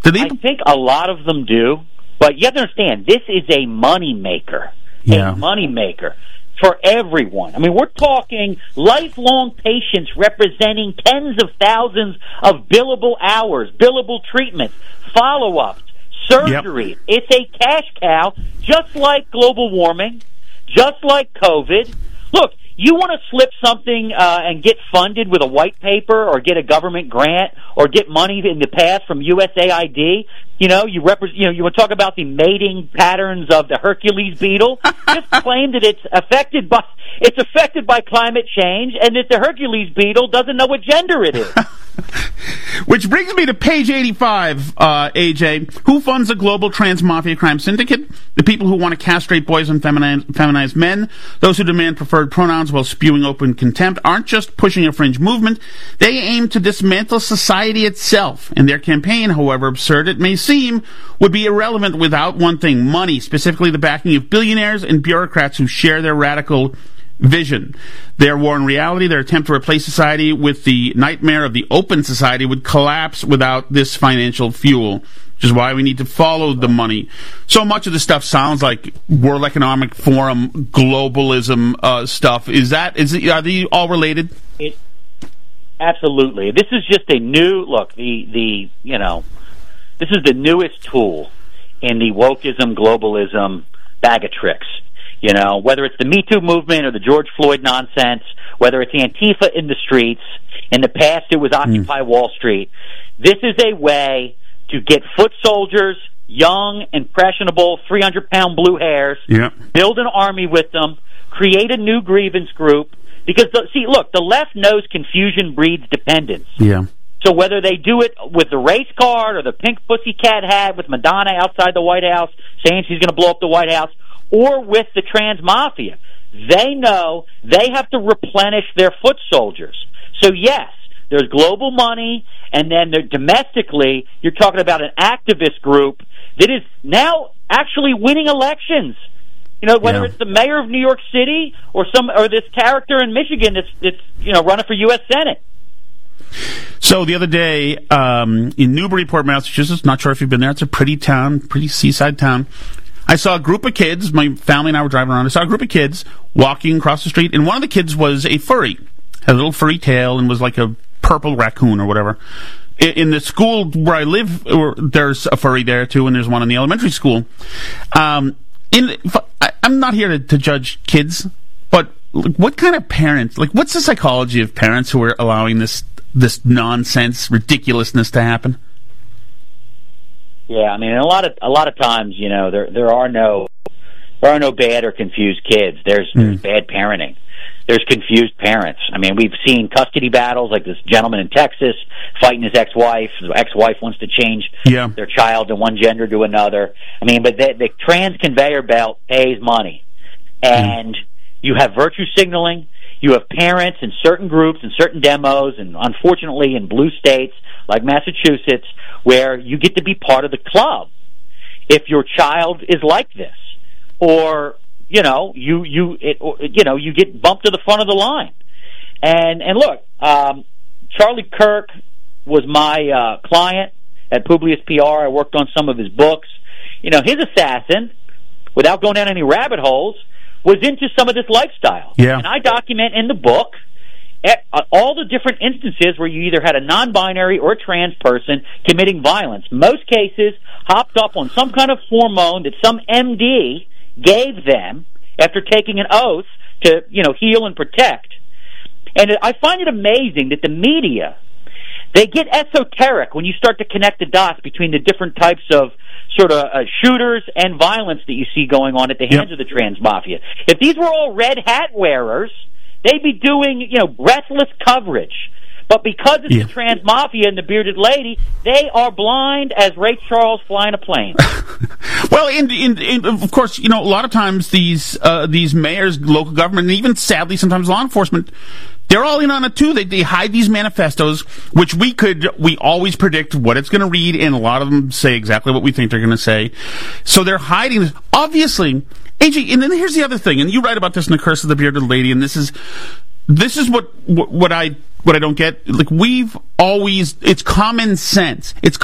I think a lot of them do, but you have to understand, this is a money maker. Yeah. A money maker for everyone. I mean, we're talking lifelong patients representing tens of thousands of billable hours, billable treatments, follow-ups, surgery. Yep. It's a cash cow, just like global warming, just like COVID. Look, you want to slip something and get funded with a white paper or get a government grant or get money in the past from USAID. You want to talk about the mating patterns of the Hercules beetle. Just claim that it's affected by climate change and that the Hercules beetle doesn't know what gender it is. Which brings me to page 85, AJ. Who funds a global trans mafia crime syndicate? The people who want to castrate boys and feminize men. Those who demand preferred pronouns while spewing open contempt aren't just pushing a fringe movement. They aim to dismantle society itself. And their campaign, however absurd it may seem, would be irrelevant without one thing: money, specifically the backing of billionaires and bureaucrats who share their radical vision. Their war in reality, their attempt to replace society with the nightmare of the open society, would collapse without this financial fuel, which is why we need to follow the money. So much of this stuff sounds like World Economic Forum, globalism stuff. Are they all related? Absolutely. This is just a new look. This is the newest tool in the wokeism, globalism bag of tricks. Whether it's the Me Too movement or the George Floyd nonsense, whether it's Antifa in the streets, in the past it was Occupy Wall Street. This is a way to get foot soldiers, young, impressionable, 300-pound blue hairs, build an army with them, create a new grievance group. Because, the left knows confusion breeds dependence. Yeah. So whether they do it with the race card or the pink pussycat hat with Madonna outside the White House saying she's going to blow up the White House, or with the trans mafia, they know they have to replenish their foot soldiers. So yes, there's global money, and then domestically, you're talking about an activist group that is now actually winning elections. Whether it's the mayor of New York City or this character in Michigan that's running for U.S. Senate. So the other day in Newburyport, Massachusetts, not sure if you've been there. It's a pretty town, pretty seaside town. I saw a group of kids, my family and I were driving around, I saw a group of kids walking across the street, and one of the kids was a furry, had a little furry tail, and was like a purple raccoon or whatever. In the school where I live, there's a furry there too, and there's one in the elementary school. I'm not here to judge kids, but what kind of parents, what's the psychology of parents who are allowing this nonsense, ridiculousness to happen? Yeah, I mean, a lot of times, there are no bad or confused kids. There's bad parenting. There's confused parents. I mean, we've seen custody battles like this gentleman in Texas fighting his ex-wife. His ex-wife wants to change their child to one gender to another. I mean, but the trans conveyor belt pays money, and you have virtue signaling. You have parents in certain groups and certain demos, and unfortunately in blue states like Massachusetts, where you get to be part of the club if your child is like this, or you get bumped to the front of the line. And look, Charlie Kirk was my client at Publius PR. I worked on some of his books. His assassin, without going down any rabbit holes, was into some of this lifestyle. Yeah. And I document in the book all the different instances where you either had a non-binary or a trans person committing violence. Most cases hopped up on some kind of hormone that some MD gave them after taking an oath to, heal and protect. And I find it amazing that the media, they get esoteric when you start to connect the dots between the different types of sort of shooters and violence that you see going on at the hands of the trans mafia. If these were all red hat wearers, they'd be doing, breathless coverage. But because it's the trans mafia and the bearded lady, they are blind as Ray Charles flying a plane. Well, of course, a lot of times these mayors, local government, and even sadly sometimes law enforcement, they're all in on it too. They hide these manifestos, which we always predict what it's going to read, and a lot of them say exactly what we think they're going to say. So they're hiding this. Obviously, AJ, and then here's the other thing, and you write about this in The Curse of the Bearded Lady, and this is what I don't get. It's common sense. It's